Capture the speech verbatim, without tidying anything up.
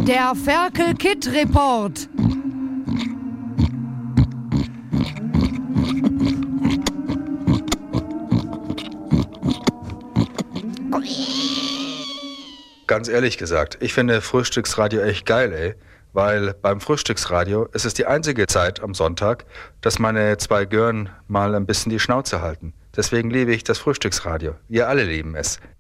Der Ferkel-Kid-Report. Ganz ehrlich gesagt, ich finde Frühstücksradio echt geil, ey. Weil beim Frühstücksradio ist es die einzige Zeit am Sonntag, dass meine zwei Gören mal ein bisschen die Schnauze halten. Deswegen liebe ich das Frühstücksradio. Wir alle lieben es.